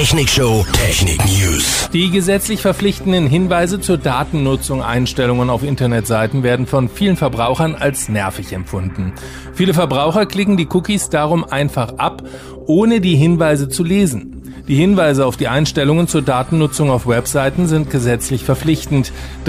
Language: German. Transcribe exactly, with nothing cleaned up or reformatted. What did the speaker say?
Technikshow Technik News. Die gesetzlich verpflichtenden Hinweise zur Datennutzung, Einstellungen auf Internetseiten werden von vielen Verbrauchern als nervig empfunden. Viele Verbraucher klicken die Cookies darum einfach ab, ohne die Hinweise zu lesen. Die Hinweise auf die Einstellungen zur Datennutzung auf Webseiten sind gesetzlich verpflichtend.